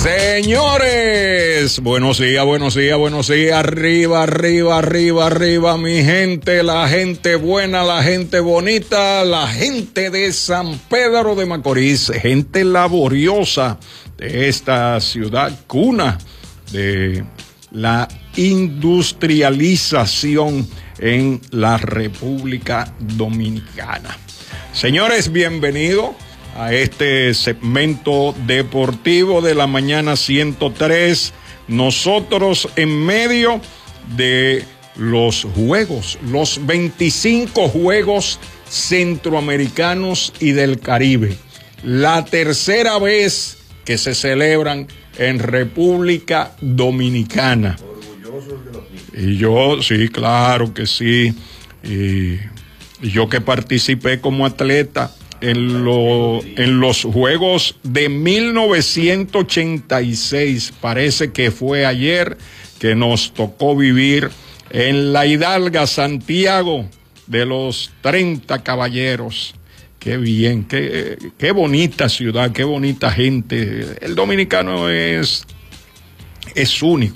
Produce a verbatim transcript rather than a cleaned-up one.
Señores, buenos días, buenos días, buenos días, arriba, arriba, arriba, arriba, mi gente, la gente buena, la gente bonita, la gente de San Pedro de Macorís, gente laboriosa de esta ciudad cuna de la industrialización en la República Dominicana. Señores, bienvenidos a este segmento deportivo de la mañana ciento tres, nosotros en medio de los juegos, los veinticinco Juegos Centroamericanos y del Caribe, la tercera vez que se celebran en República Dominicana. Orgullosos de los niños. Y yo, sí, claro que sí, y, y yo que participé como atleta En, lo, en los Juegos de mil novecientos ochenta y seis, parece que fue ayer que nos tocó vivir en la Hidalga, Santiago de los treinta Caballeros. Qué bien, qué, qué bonita ciudad, qué bonita gente. El dominicano es, es único.